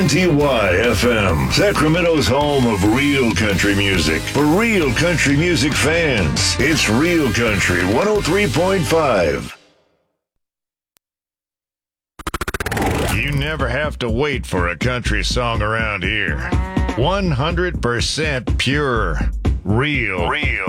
KNTY-FM, Sacramento's home of real country music. For real country music fans, it's Real Country 103.5. You never have to wait for a country song around here. 100% pure, real